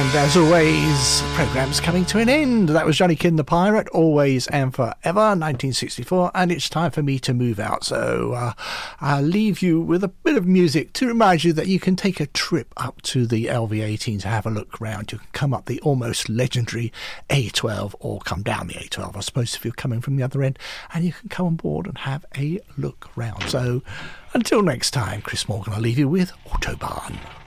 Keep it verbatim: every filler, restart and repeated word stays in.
And as always, programme's coming to an end. That was Johnny Kidd and the Pirate, Always and Forever, nineteen sixty-four, and it's time for me to move out. So uh, I'll leave you with a bit of music to remind you that you can take a trip up to the L V eighteen to have a look round. You can come up the almost legendary A twelve or come down the A twelve, I suppose, if you're coming from the other end, and you can come on board and have a look round. So until next time, Chris Morgan, I'll leave you with Autobahn.